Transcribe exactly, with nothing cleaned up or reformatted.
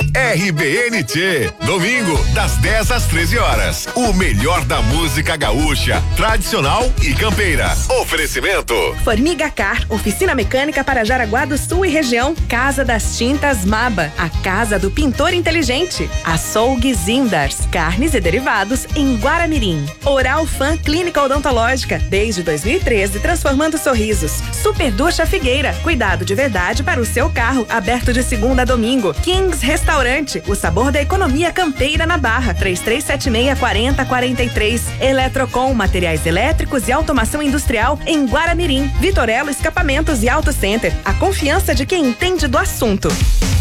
R B N T, domingo, das dez às treze horas. O melhor da música gaúcha, tradicional e campeira. Oferecimento. Formiga Car, oficina mecânica para Jaraguá do Sul e região. Casa das Tintas Maba, a casa do pintor inteligente. Açougue Zindars, carnes e derivados em Guaramirim. Oral Fan Clínica Odontológica, desde dois mil e treze, transformando sorrisos. Super Ducha Figueira, cuidado de verdade para o seu carro, aberto de segunda a domingo. Kings Restaurante, o sabor da economia campeira na Barra, três três sete seis, quatro zero quatro três. Eletrocom, materiais elétricos e automação industrial em Guaramirim. Vitorello Escapamentos e Auto Center, a confiança de quem entende do assunto.